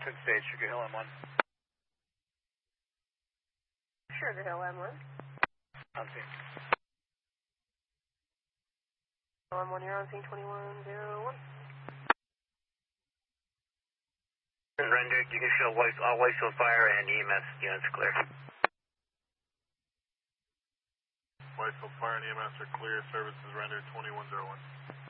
10 stage, Sugar Hill M1. Sugar Hill M1. On scene. M1, you're on scene 2101. Rendered, you can show all voice field fire and EMS units clear. Voice field fire and EMS are clear. Services rendered 2101.